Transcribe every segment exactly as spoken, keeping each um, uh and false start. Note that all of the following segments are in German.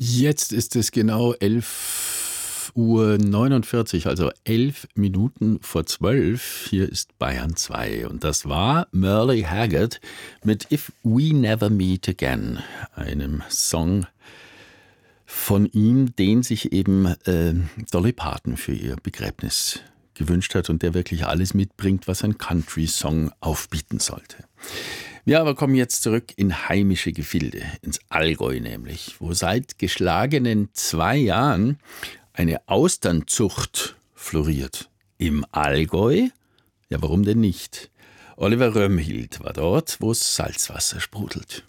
Jetzt ist es genau elf Uhr neunundvierzig, also elf Minuten vor zwölf. Hier ist Bayern zwei. Und das war Merle Haggard mit If We Never Meet Again, einem Song von ihm, den sich eben äh, Dolly Parton für ihr Begräbnis gewünscht hat und der wirklich alles mitbringt, was ein Country-Song aufbieten sollte. Wir aber kommen jetzt zurück in heimische Gefilde, ins Allgäu nämlich, wo seit geschlagenen zwei Jahren eine Austernzucht floriert. Im Allgäu? Ja, warum denn nicht? Oliver Römhild war dort, wo Salzwasser sprudelt.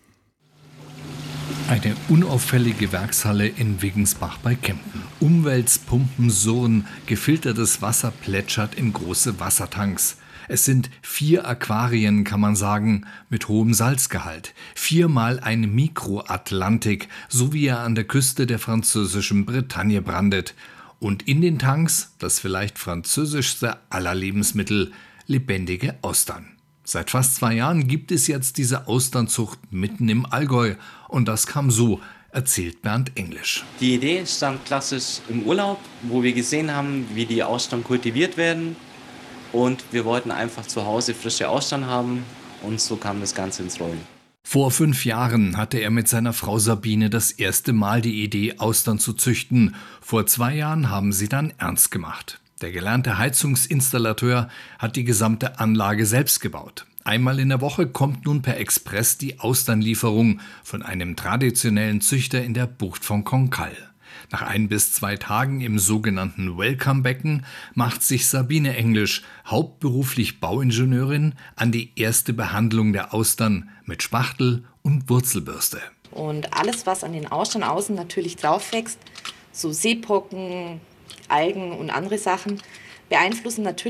Eine unauffällige Werkshalle in Wiggensbach bei Kempten. Umwälz, Pumpen, Surren, gefiltertes Wasser plätschert in große Wassertanks. Es sind vier Aquarien, kann man sagen, mit hohem Salzgehalt. Viermal ein Mikroatlantik, so wie er an der Küste der französischen Bretagne brandet. Und in den Tanks das vielleicht französischste aller Lebensmittel, lebendige Austern. Seit fast zwei Jahren gibt es jetzt diese Austernzucht mitten im Allgäu. Und das kam so, erzählt Bernd Englisch. Die Idee stand klassisch im Urlaub, wo wir gesehen haben, wie die Austern kultiviert werden. Und wir wollten einfach zu Hause frische Austern haben. Und so kam das Ganze ins Rollen. Vor fünf Jahren hatte er mit seiner Frau Sabine das erste Mal die Idee, Austern zu züchten. Vor zwei Jahren haben sie dann ernst gemacht. Der gelernte Heizungsinstallateur hat die gesamte Anlage selbst gebaut. Einmal in der Woche kommt nun per Express die Austernlieferung von einem traditionellen Züchter in der Bucht von Cancale. Nach ein bis zwei Tagen im sogenannten Welcome-Becken macht sich Sabine Englisch, hauptberuflich Bauingenieurin, an die erste Behandlung der Austern mit Spachtel und Wurzelbürste. Und alles, was an den Austern außen natürlich drauf wächst, so Seepocken, Algen und andere Sachen, beeinflussen natürlich